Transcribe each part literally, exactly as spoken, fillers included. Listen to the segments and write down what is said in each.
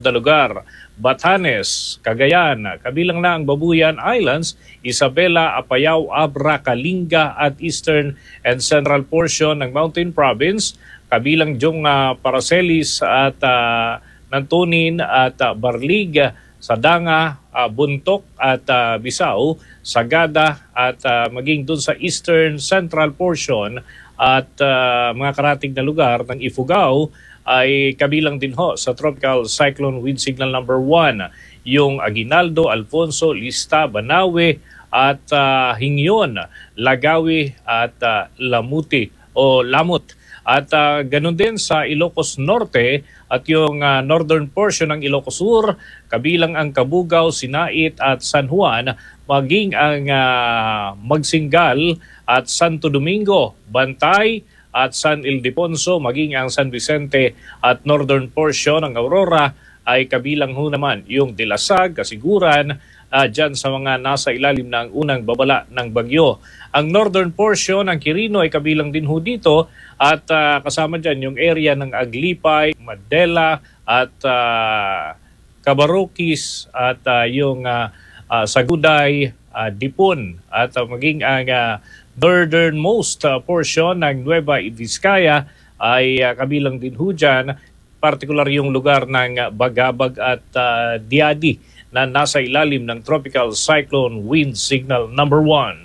na lugar, Batanes, Cagayan, kabilang na ang Babuyan Islands, Isabela, Apayao, Abra, Kalinga at Eastern and Central portion ng Mountain Province, kabilang diyong uh, Paracelis at uh, Nantunin at uh, Barlig, Sadanga, uh, Buntok at uh, Bisao, Sagada at uh, maging dun sa Eastern Central portion at uh, mga karating na lugar ng Ifugao ay kabilang din ho sa Tropical Cyclone Wind Signal number one. Yung Aguinaldo, Alfonso, Lista, Banawe at uh, Hingyon, Lagawi at uh, Lamuti o Lamut. At uh, ganun din sa Ilocos Norte at yung uh, northern portion ng Ilocos Sur, kabilang ang Cabugao, Sinait at San Juan, maging ang uh, Magsingal at Santo Domingo, Bantay at San Ildefonso, maging ang San Vicente at northern portion ng Aurora ay kabilang ho naman yung Dilasag, Kasiguran, uh, dyan sa mga nasa ilalim ng unang babala ng bagyo. Ang northern portion ng Quirino ay kabilang din ho dito at uh, kasama dyan yung area ng Aglipay, Madela at uh, Cabarokis at uh, yung uh, uh, Saguday, uh, Dipon at uh, maging ang uh, northernmost uh, portion ng Nueva Vizcaya ay uh, kabilang din ho dyan, partikular yung lugar ng Bagabag at uh, Diadi na nasa ilalim ng Tropical Cyclone Wind Signal number one.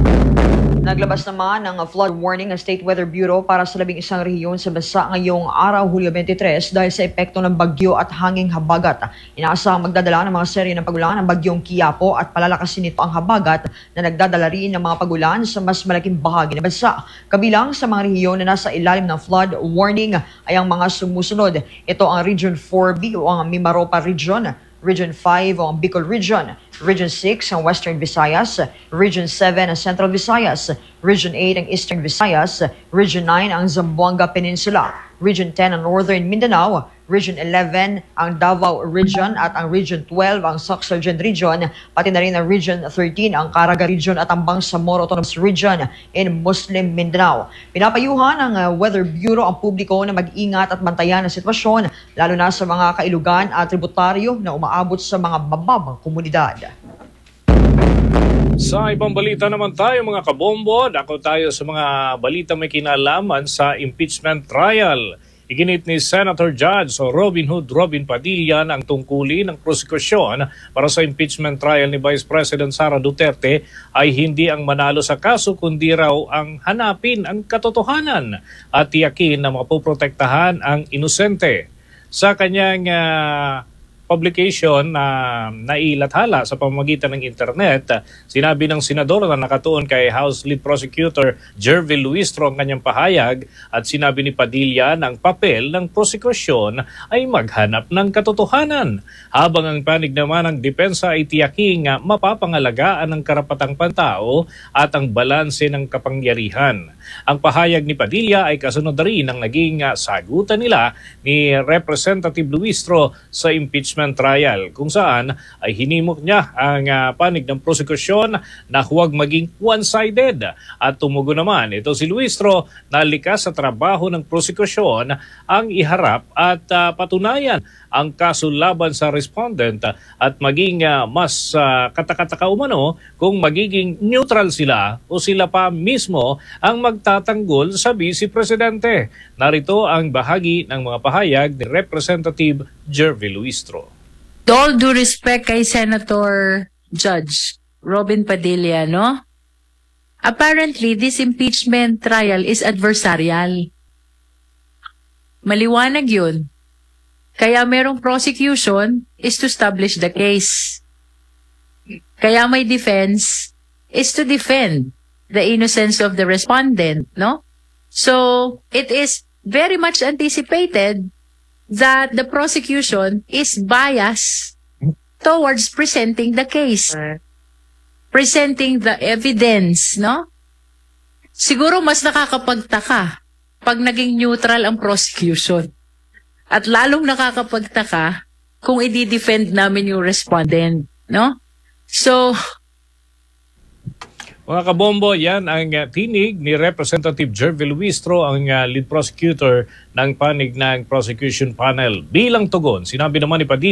Naglabas naman ng flood warning ng State Weather Bureau para sa labing isang rehiyon sa bansa ngayong araw, Hulyo twenty-three, dahil sa epekto ng bagyo at hanging habagat. Inaasahang magdadala ng mga serye ng pagulan ng bagyong Quiapo at palalakasin nito ang habagat na nagdadala rin ng mga pagulan sa mas malaking bahagi ng bansa. Kabilang sa mga rehiyon na nasa ilalim ng flood warning ay ang mga sumusunod. Ito ang Region four B o ang Mimaropa Region, Region five o ang Bicol Region, Region six ang Western Visayas, Region seven ang Central Visayas, Region eight ang Eastern Visayas, Region nine ang Zamboanga Peninsula, Region ten ang Northern Mindanao, Region eleven ang Davao Region at ang Region twelve ang Sorsogon Region, pati na rin ang Region thirteen ang Caraga Region at ang Bangsamoro Autonomous Region in Muslim Mindanao. Pinapayuhan ng uh, Weather Bureau ang publiko na mag-ingat at bantayan ang sitwasyon, lalo na sa mga kailugan at tributaryo na umaabot sa mga bababang komunidad. Sa ibang balita naman tayo mga kabombo, dako tayo sa mga balita may kinalaman sa impeachment trial. Iginit ni Senator Judge o Robin Hood Robin Padilla ang tungkulin ng prosekusyon para sa impeachment trial ni Vice President Sara Duterte ay hindi ang manalo sa kaso kundi raw ang hanapin ang katotohanan at tiyakin na mapoprotektahan ang inosente. Sa kanyang uh, publication na uh, nailathala sa pamamagitan ng internet, sinabi ng senador na nakatuon kay House Lead Prosecutor Jervy Luistro ang kanyang pahayag at sinabi ni Padilla na ang papel ng prosekusyon ay maghanap ng katotohanan, habang ang panig naman ng depensa ay tiyaking uh, mapapangalagaan ang karapatang pantao at ang balanse ng kapangyarihan. Ang pahayag ni Padilla ay kasunod rin ng naging uh, sagutan nila ni Representative Luistro sa impeachment trial, kung saan ay hinimok niya ang uh, panig ng prosekusyon na huwag maging one-sided. At tumugo naman ito si Luistro na likas sa trabaho ng prosekusyon ang iharap at uh, patunayan ang kaso laban sa respondent at maging uh, mas uh, katakataka umano kung magiging neutral sila o sila pa mismo ang magtatanggol sa Vice Presidente. Narito ang bahagi ng mga pahayag ni Representative Jervy Luistro. With all due respect kay Senator Judge Robin Padilla, no? Apparently, this impeachment trial is adversarial. Maliwanag yun. Kaya merong prosecution is to establish the case. Kaya may defense is to defend the innocence of the respondent, no? So, it is very much anticipated that the prosecution is biased towards presenting the case, presenting the evidence, no? Siguro mas nakakapagtaka pag naging neutral ang prosecution. At lalong nakakapagtaka kung i-defend namin yung respondent, no? So, Mga kabombo, yan ang uh, tinig ni Representative Jervil Luistro, ang uh, lead prosecutor ng panig ng prosecution panel. Bilang tugon, sinabi naman ni Padilla